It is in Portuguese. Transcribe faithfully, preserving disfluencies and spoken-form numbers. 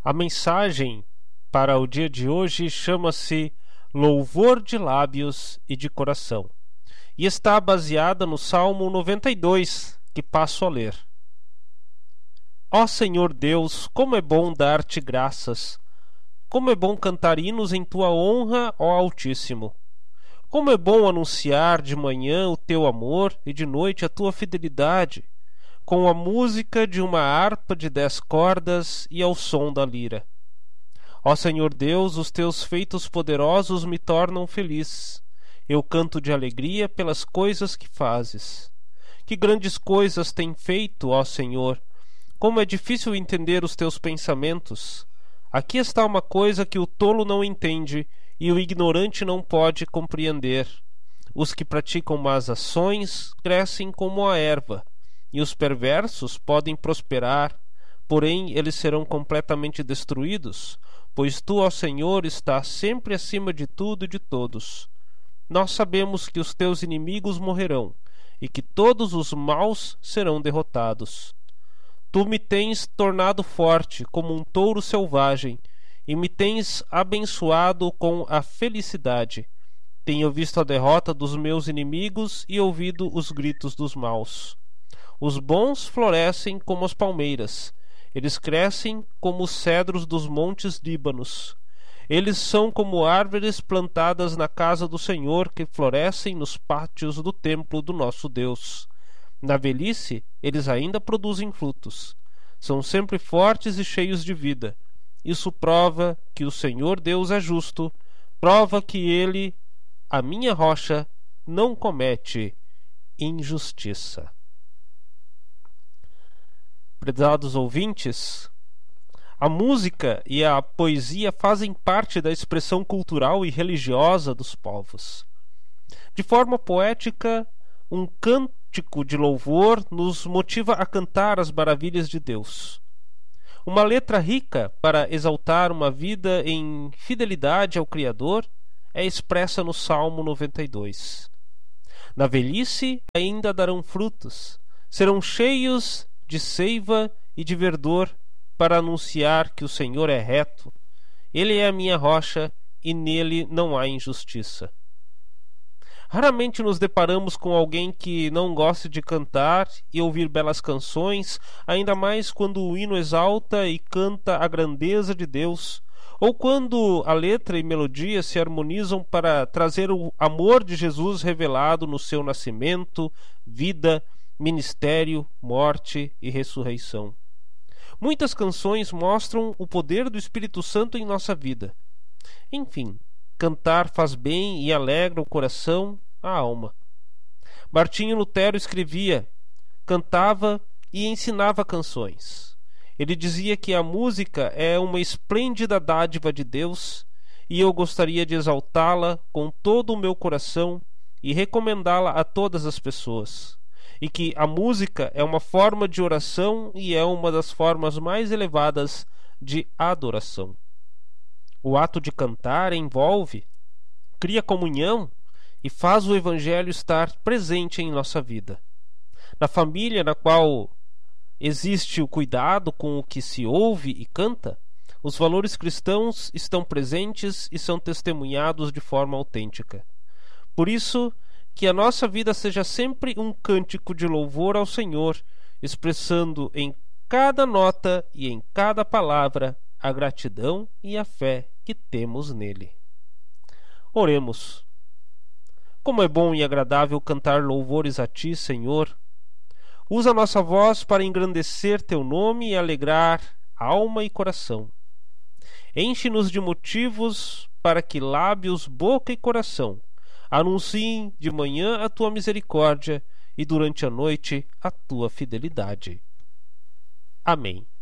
A mensagem para o dia de hoje chama-se Louvor de Lábios e de Coração e está baseada no Salmo noventa e dois, que passo a ler. Ó Senhor Deus, como é bom dar-te graças! Como é bom cantar hinos em tua honra, ó Altíssimo! Como é bom anunciar de manhã o teu amor e de noite a tua fidelidade, com a música de uma harpa de dez cordas e ao som da lira. Ó Senhor Deus, os teus feitos poderosos me tornam feliz. Eu canto de alegria pelas coisas que fazes. Que grandes coisas tem feito, ó Senhor! Como é difícil entender os teus pensamentos! Aqui está uma coisa que o tolo não entende e o ignorante não pode compreender. Os que praticam más ações crescem como a erva, e os perversos podem prosperar, porém eles serão completamente destruídos, pois tu, ó Senhor, estás sempre acima de tudo e de todos. Nós sabemos que os teus inimigos morrerão, e que todos os maus serão derrotados. Tu me tens tornado forte como um touro selvagem, e me tens abençoado com a felicidade. Tenho visto a derrota dos meus inimigos e ouvido os gritos dos maus. Os bons florescem como as palmeiras, eles crescem como os cedros dos montes Líbanos. Eles são como árvores plantadas na casa do Senhor, que florescem nos pátios do templo do nosso Deus. Na velhice, eles ainda produzem frutos. São sempre fortes e cheios de vida. Isso prova que o Senhor Deus é justo, prova que Ele, a minha rocha, não comete injustiça. Prezados ouvintes, a música e a poesia fazem parte da expressão cultural e religiosa dos povos. De forma poética, um cântico de louvor nos motiva a cantar as maravilhas de Deus. Uma letra rica para exaltar uma vida em fidelidade ao Criador é expressa no Salmo noventa e dois. Na velhice ainda darão frutos, serão cheios de seiva e de verdor, para anunciar que o Senhor é reto. Ele é a minha rocha e nele não há injustiça. Raramente nos deparamos com alguém que não goste de cantar e ouvir belas canções, ainda mais quando o hino exalta e canta a grandeza de Deus, ou quando a letra e melodia se harmonizam para trazer o amor de Jesus revelado no seu nascimento, vida, ministério, morte e ressurreição. Muitas canções mostram o poder do Espírito Santo em nossa vida. Enfim, cantar faz bem e alegra o coração, a alma. Martinho Lutero escrevia, cantava e ensinava canções. Ele dizia que a música é uma esplêndida dádiva de Deus e eu gostaria de exaltá-la com todo o meu coração e recomendá-la a todas as pessoas. E que a música é uma forma de oração e é uma das formas mais elevadas de adoração. O ato de cantar envolve, cria comunhão e faz o Evangelho estar presente em nossa vida. Na família na qual existe o cuidado com o que se ouve e canta, os valores cristãos estão presentes e são testemunhados de forma autêntica. Por isso, que a nossa vida seja sempre um cântico de louvor ao Senhor, expressando em cada nota e em cada palavra a gratidão e a fé que temos nele. Oremos. Como é bom e agradável cantar louvores a Ti, Senhor. Usa nossa voz para engrandecer Teu nome e alegrar alma e coração. Enche-nos de motivos para que lábios, boca e coração anunciem de manhã a Tua misericórdia e durante a noite a Tua fidelidade. Amém.